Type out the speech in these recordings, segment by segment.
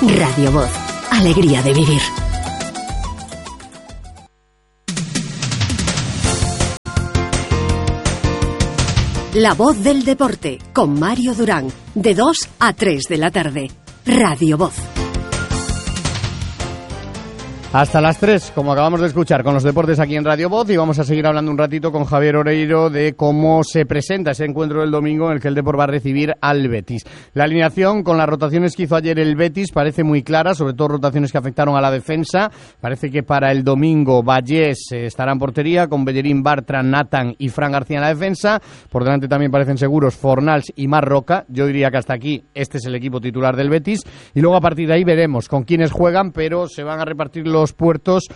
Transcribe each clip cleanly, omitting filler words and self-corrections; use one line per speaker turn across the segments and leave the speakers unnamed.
Radio Voz. Alegría de vivir. La Voz del Deporte, con Mario Durán, de 2 a 3 de la tarde. Radio Voz.
Hasta las 3, como acabamos de escuchar, con los deportes aquí en Radio Voz, y vamos a seguir hablando un ratito con Javier Oreiro de cómo se presenta ese encuentro del domingo en el que el Depor va a recibir al Betis. La alineación, con las rotaciones que hizo ayer el Betis, parece muy clara, sobre todo rotaciones que afectaron a la defensa. Parece que para el domingo Vallés estará en portería, con Bellerín, Bartra, Nathan y Fran García en la defensa. Por delante también parecen seguros Fornals y Marc Roca. Yo diría que hasta aquí este es el equipo titular del Betis. Y luego a partir de ahí veremos con quiénes juegan, pero se van a repartir los puertos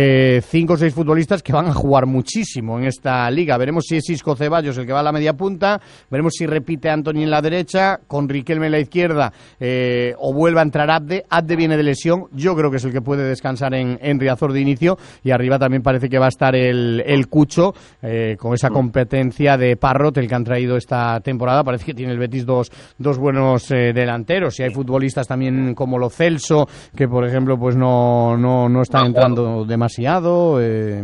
5 o 6 futbolistas que van a jugar muchísimo en esta liga. Veremos si es Isco Ceballos el que va a la media punta, veremos si repite Antoni en la derecha, con Riquelme en la izquierda, o vuelve a entrar Abde. Abde viene de lesión, yo creo que es el que puede descansar en Riazor de inicio, y arriba también parece que va a estar el Cucho, con esa competencia de Parrot, el que han traído esta temporada. Parece que tiene el Betis dos buenos delanteros, y hay futbolistas también como Lo Celso, que por ejemplo pues no están entrando demasiado.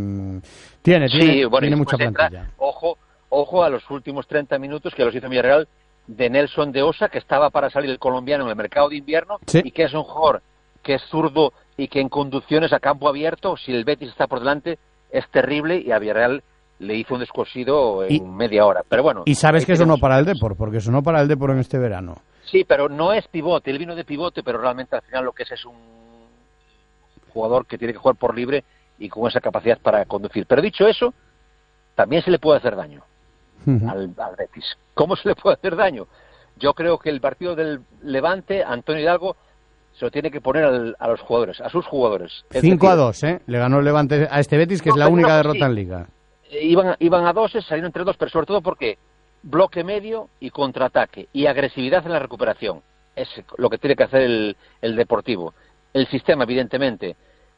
Tiene mucha plantilla.
Ojo a los últimos 30 minutos que los hizo Villarreal de Nelson de Osa, que estaba para salir el colombiano en el mercado de invierno,
sí,
y que es un jugador que es zurdo y que en conducciones a campo abierto, si el Betis está por delante, es terrible, y a Villarreal le hizo un descosido en media hora. Pero bueno.
Y sabes que eso no para el Depor, porque eso no para el Depor en este verano.
Sí, pero no es pivote. Él vino de pivote, pero realmente al final lo que es un jugador que tiene que jugar por libre y con esa capacidad para conducir. Pero dicho eso, también se le puede hacer daño al Betis. ¿Cómo se le puede hacer daño? Yo creo que el partido del Levante, Antonio Hidalgo se lo tiene que poner a los jugadores, a sus jugadores.
5-2, le ganó el Levante a este Betis, que es la única derrota en Liga.
Iban a 2, salieron entre 2, pero sobre todo porque bloque medio y contraataque y agresividad en la recuperación. Es lo que tiene que hacer el Deportivo. El sistema, evidentemente,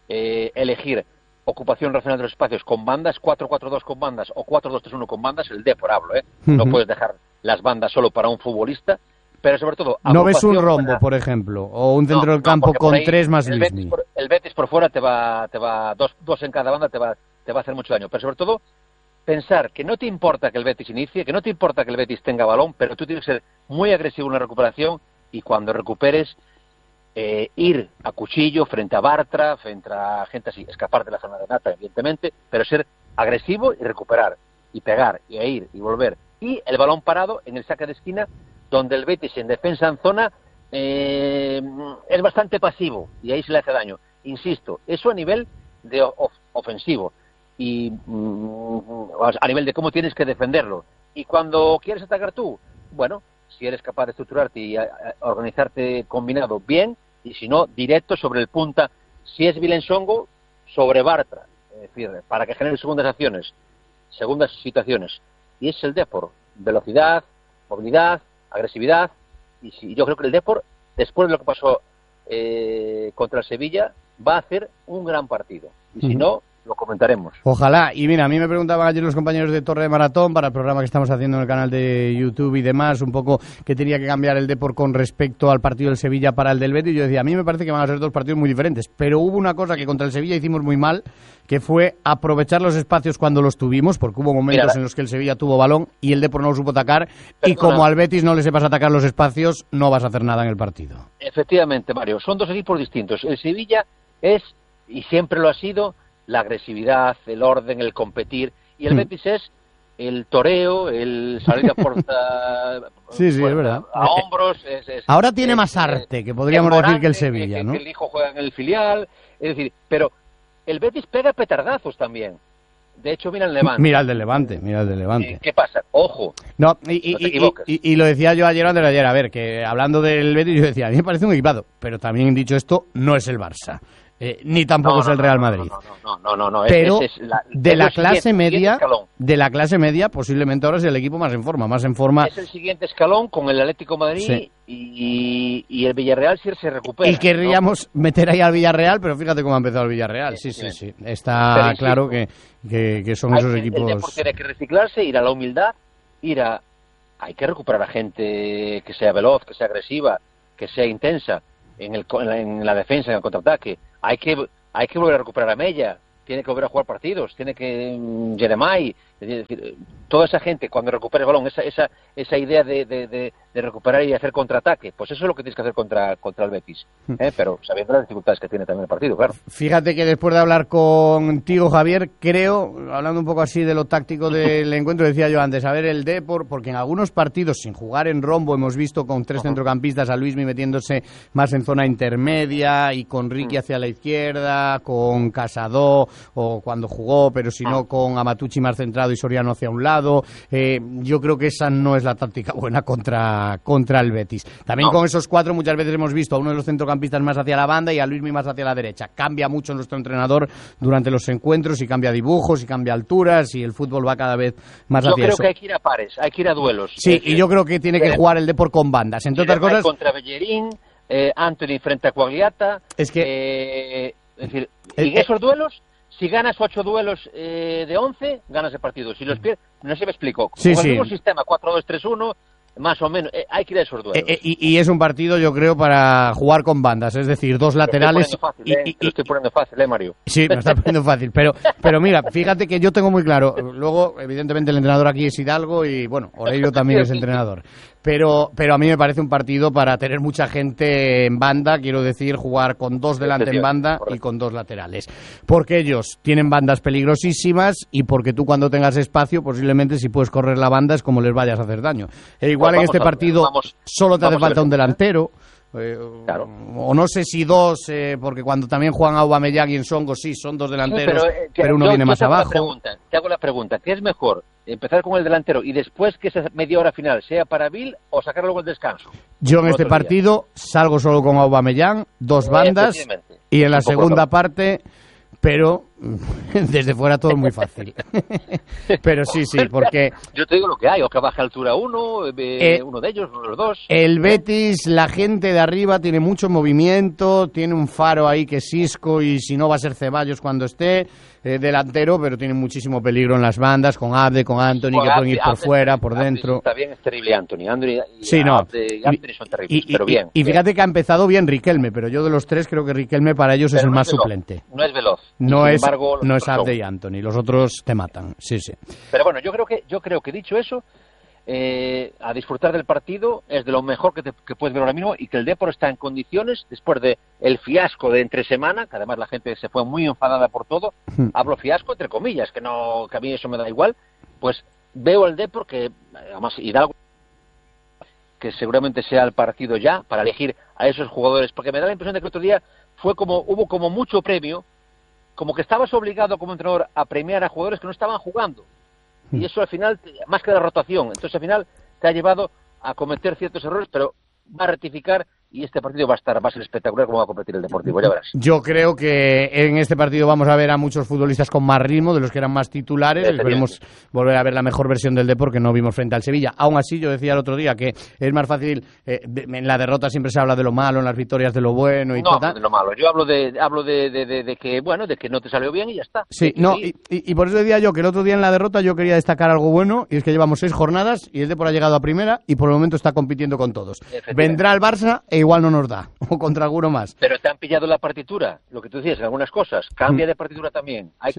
elegir ocupación racional de los espacios con bandas, 4-4-2 con bandas o 4-2-3-1 con bandas, el Depor hablo, No puedes dejar las bandas solo para un futbolista, pero sobre todo...
¿No ves un rombo, por ejemplo, o un centro del campo con 3 más Luismi?
El Betis por fuera te va dos en cada banda, te va a hacer mucho daño, pero sobre todo pensar que no te importa que el Betis inicie, que no te importa que el Betis tenga balón, pero tú tienes que ser muy agresivo en la recuperación, y cuando recuperes ir a cuchillo frente a Bartra, frente a gente así, escapar de la zona de Nata, evidentemente, pero ser agresivo y recuperar, y pegar, y ir, y volver. Y el balón parado en el saque de esquina, donde el Betis en defensa en zona es bastante pasivo, y ahí se le hace daño. Insisto, eso a nivel de ofensivo, y a nivel de cómo tienes que defenderlo. Y cuando quieres atacar tú, bueno, si eres capaz de estructurarte y organizarte combinado, bien, y si no, directo sobre el punta. Si es Vilensongo, sobre Bartra, es decir, para que genere segundas acciones, segundas situaciones. Y es el Depor, velocidad, movilidad, agresividad, y yo creo que el Depor, después de lo que pasó contra el Sevilla, va a hacer un gran partido. Y si no, lo comentaremos.
Ojalá. Y mira, a mí me preguntaban ayer los compañeros de Torre de Maratón para el programa que estamos haciendo en el canal de YouTube y demás, un poco qué tenía que cambiar el Depor con respecto al partido del Sevilla para el del Betis. Yo decía, a mí me parece que van a ser dos partidos muy diferentes, pero hubo una cosa que contra el Sevilla hicimos muy mal, que fue aprovechar los espacios cuando los tuvimos, porque hubo momentos en los que el Sevilla tuvo balón y el Depor no lo supo atacar, y como al Betis no le sepas atacar los espacios, no vas a hacer nada en el partido.
Efectivamente, Mario, son dos equipos distintos. El Sevilla es, y siempre lo ha sido, la agresividad, el orden, el competir, y el Betis es el toreo, el salir a puerta
sí, es verdad.
A hombros.
Ahora tiene más arte, que podríamos decir que el Sevilla, ¿no?
Que el hijo juega en el filial, es decir, pero el Betis pega petardazos también. De hecho, mira el Levante.
Mira el del Levante.
¿Qué pasa? Ojo.
No,
no te equivoques.
Y lo decía yo ayer, a ver, que hablando del Betis, yo decía, a mí me parece un equipado, pero también dicho esto, no es el Barça. Ni tampoco es el Real Madrid.
No.
Pero de la clase media, posiblemente ahora es el equipo más en forma.
Es el siguiente escalón con el Atlético de Madrid, sí. y el Villarreal si se recupera.
Y querríamos meter ahí al Villarreal, pero fíjate cómo ha empezado el Villarreal. Sí. Está claro que son esos equipos.
El deporte tiene que reciclarse, ir a la humildad, hay que recuperar a gente que sea veloz, que sea agresiva, que sea intensa. en la defensa, en el contraataque. Hay que volver a recuperar a Mella, tiene que volver a jugar partidos, tiene que Jeremai, es decir, toda esa gente cuando recupere el balón, esa idea de recuperar y hacer contraataque, pues eso es lo que tienes que hacer contra el Betis, pero sabiendo las dificultades que tiene también el partido, claro.
Fíjate que después de hablar contigo, Javier, creo, hablando un poco así de lo táctico del encuentro, decía yo antes, a ver el Depor, porque en algunos partidos sin jugar en rombo hemos visto con 3 centrocampistas, a Luismi metiéndose más en zona intermedia y con Ricky hacia la izquierda, con Casado o cuando jugó, pero si no con Amatucci más centrado y Soriano hacia un lado. Yo creo que esa no es la táctica buena contra el Betis. También con esos 4 muchas veces hemos visto a uno de los centrocampistas más hacia la banda y a Luismi más hacia la derecha. Cambia mucho nuestro entrenador durante los encuentros y cambia dibujos y cambia alturas y el fútbol va cada vez más hacia eso.
Yo creo que hay que ir a pares, hay que ir a duelos.
Sí, y yo creo que tiene que jugar el Depor con bandas. Entre otras cosas,
contra Bellerín, Anthony frente a Quagliata. Es decir, y esos duelos, si ganas 8 duelos de 11, ganas el partido. Si los pierdes, no sé si me explico. Con el mismo sistema, 4-2-3-1, más o menos, hay que ir a esos duelos.
Y es un partido, yo creo, para jugar con bandas, es decir, 2 laterales.
Lo estoy poniendo fácil, Mario.
Sí, me está poniendo fácil, pero mira, fíjate que yo tengo muy claro, luego, evidentemente, el entrenador aquí es Hidalgo y, bueno, Oreiro también es entrenador. Pero a mí me parece un partido para tener mucha gente en banda, quiero decir, jugar con 2 delante en banda y con 2 laterales. Porque ellos tienen bandas peligrosísimas y porque tú cuando tengas espacio, posiblemente si puedes correr la banda es como les vayas a hacer daño. Igual en este partido solo te hace falta un delantero.
Claro.
O no sé si 2, porque cuando también juegan Aubameyang y Nsongo, sí, son 2 delanteros, pero uno viene más abajo.
Te hago la pregunta, ¿qué es mejor? ¿Empezar con el delantero y después que esa media hora final sea para Bill o sacarlo luego el descanso?
Yo en este partido salgo solo con Aubameyang, 2 bandas, y en la segunda parte... Pero desde fuera todo es muy fácil. Pero sí, porque...
Yo te digo lo que hay, o que baje altura uno de ellos, uno de los 2.
El Betis, la gente de arriba tiene mucho movimiento, tiene un faro ahí que es Isco y si no va a ser Ceballos cuando esté delantero, pero tiene muchísimo peligro en las bandas, con Abde, con Anthony, que pueden ir por fuera, por dentro.
Está bien, es terrible Anthony y
sí, no.
Abde y Anthony son terribles, pero bien.
Y fíjate que ha empezado bien Riquelme, pero yo de los 3 creo que Riquelme para ellos es el más suplente.
No es veloz.
No es Abde y Anthony, los otros te matan, sí.
Pero bueno, yo creo que dicho eso, a disfrutar del partido es de lo mejor que puedes ver ahora mismo y que el Depor está en condiciones, después de el fiasco de entre semana, que además la gente se fue muy enfadada por todo, hablo fiasco entre comillas, que a mí eso me da igual, pues veo el Depor que, además Hidalgo, que seguramente sea el partido ya, para elegir a esos jugadores, porque me da la impresión de que el otro día hubo como mucho premio, como que estabas obligado como entrenador a premiar a jugadores que no estaban jugando. Y eso al final, más que la rotación, entonces al final te ha llevado a cometer ciertos errores, pero va a rectificar y este partido va a ser espectacular como va a competir el Deportivo, ya verás.
Yo creo que en este partido vamos a ver a muchos futbolistas con más ritmo, de los que eran más titulares, esperemos volver a ver la mejor versión del Depor que no vimos frente al Sevilla. Aún así, yo decía el otro día que es más fácil, en la derrota siempre se habla de lo malo, en las victorias de lo bueno y
no,
todo.
De lo malo, yo hablo de que, bueno, de que no te salió bien y ya está.
Sí, no, y por eso decía yo que el otro día en la derrota yo quería destacar algo bueno, y es que llevamos 6 jornadas y el Depor ha llegado a primera y por el momento está compitiendo con todos. Vendrá el Barça e igual no nos da. O contra alguno más.
Pero te han pillado la partitura, lo que tú decías, en algunas cosas. Cambia de partitura también. Hay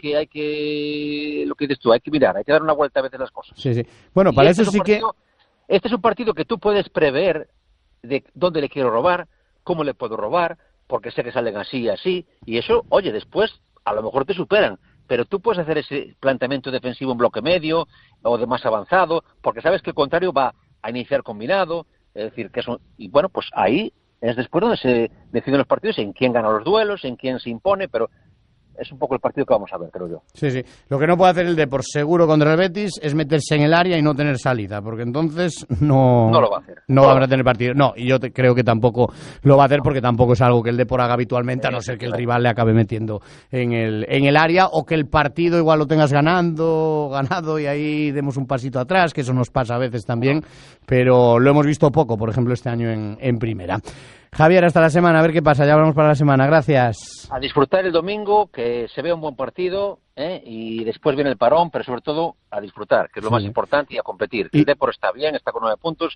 que, lo que dices tú, hay que mirar, hay que dar una vuelta a veces las cosas.
Sí. Bueno, para eso sí que...
Este es un partido que tú puedes prever de dónde le quiero robar, cómo le puedo robar, porque sé que salen así y así, y eso, oye, después a lo mejor te superan, pero tú puedes hacer ese planteamiento defensivo en bloque medio o de más avanzado, porque sabes que el contrario va a iniciar combinado, es decir, que eso... Y bueno, pues ahí... Es después donde se deciden los partidos, en quién gana los duelos, en quién se impone, pero es un poco el partido que vamos a ver, creo yo.
Sí. Lo que no puede hacer el Depor seguro contra el Betis es meterse en el área y no tener salida, porque entonces no
lo va a hacer.
No va a tener partido. No, y yo creo que tampoco lo va a hacer porque tampoco es algo que el Depor haga habitualmente, a no ser que el rival le acabe metiendo en el área o que el partido igual lo tengas ganado y ahí demos un pasito atrás, que eso nos pasa a veces también, pero lo hemos visto poco, por ejemplo, este año en primera. Javier, hasta la semana, a ver qué pasa, ya hablamos para la semana, gracias.
A disfrutar el domingo, que se vea un buen partido, y después viene el parón, pero sobre todo a disfrutar, que es lo más importante, y a competir. El Depor está bien, está con 9 puntos,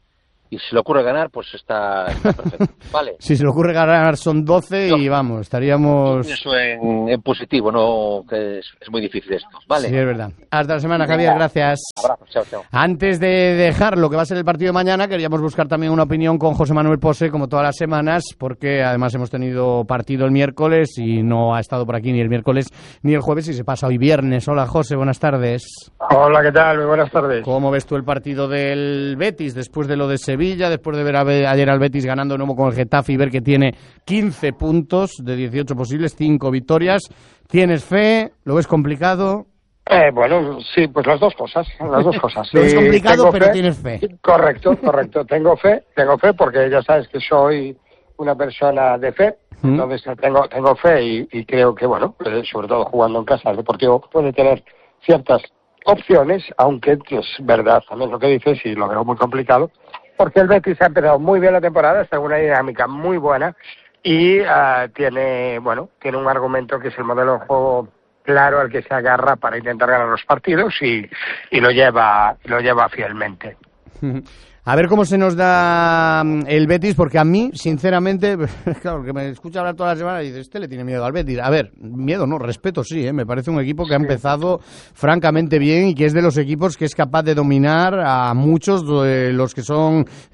y si le ocurre ganar, pues está perfecto. Vale.
Si se le ocurre ganar son 12 y vamos, estaríamos...
Eso en positivo, no, que es muy difícil esto. Vale.
Sí, es verdad. Hasta la semana, Javier, gracias.
Abrazos, chao, chao.
Antes de dejar lo que va a ser el partido de mañana, queríamos buscar también una opinión con José Manuel Pose, como todas las semanas, porque además hemos tenido partido el miércoles y no ha estado por aquí ni el miércoles ni el jueves y se pasa hoy viernes. Hola, José, buenas tardes.
Hola, ¿qué tal? Muy buenas tardes.
¿Cómo ves tú el partido del Betis después de lo de Sevilla, después de ver ayer al Betis ganando de nuevo con el Getafe y ver que tiene 15 puntos de 18 posibles, 5 victorias? ¿Tienes fe? ¿Lo ves complicado?
Bueno, sí, pues las dos cosas. Lo
ves complicado, pero tienes fe.
Correcto. Tengo fe porque ya sabes que soy una persona de fe. Entonces tengo fe y creo que, bueno, sobre todo jugando en casa, el Deportivo puede tener ciertas opciones, aunque es verdad también lo que dices y lo veo muy complicado, porque el Betis ha empezado muy bien la temporada, está en una dinámica muy buena y tiene un argumento que es el modelo de juego claro al que se agarra para intentar ganar los partidos y lo lleva fielmente.
A ver cómo se nos da el Betis, porque a mí, sinceramente, claro, que me escucha hablar toda la semana y dice, le tiene miedo al Betis. A ver, miedo no, respeto sí, me parece un equipo que ha empezado francamente bien y que es de los equipos que es capaz de dominar a muchos de los que son